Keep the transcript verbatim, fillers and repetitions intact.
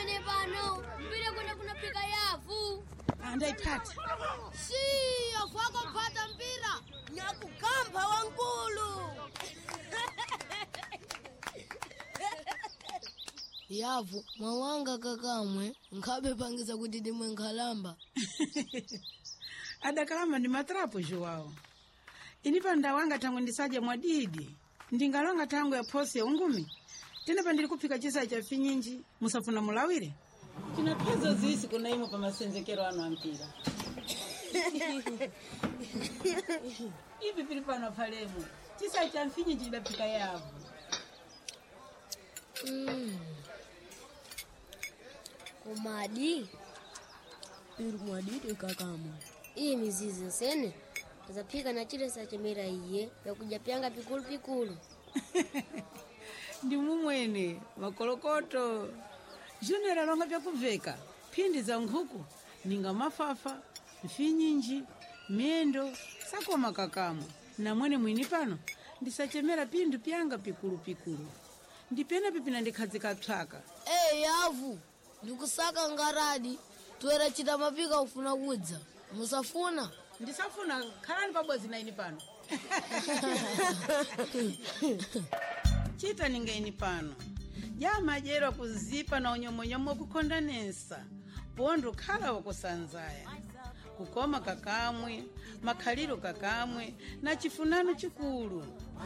pamene pano mpire kuna kunapika yavu andaipata si yavu akapata mpira nyakugamba wankulu yavu mwawanga kakamwe nkhabe pangiza kuti dimwe nkhalamba adakalamba ndi matrapo Joao. Inipa ndawanga tangu ndisaje mwadidi. Ndingalanga tangu ya posi ya ungumi. Tene pa ndili kupika chisa cha finyinji. Musafuna mulawire. Kina pezo zisi kuna imo pa masenzekero ano ampira. Ipi pilipano palemu. Chisa cha finyinji idapika yavu. Mm. Kumadi. Iru mwadidi kakama. Iyi mizizi nsene. Zapika na chile sa chemera iye ya kujapyanga pikulu pikulu. Ndi mumwene makolokoto. Junior longa vya kuveka. Pindi za nkhuku ninga mafafa, mfinyinji, miendo, sako makakamu. Na mwene mwini pano ndisachemera pindu pyanga pikulu pikulu. Ndipena pipina ndikhazika psaka. Eh, hey, yavu. Ndikusaka ngaradi. Tuwera chita mapika ufuna kudza. Musafuna? Ndisafuna khalani pabodzi na ini pano. Chita ninga ini pano. Jama jero kuzipa na unyomonyomo kukondanesa. Pondo khala wakusanzaya. Kukoma kakamwe, makhaliro kakamwe, na chifunano chikulu.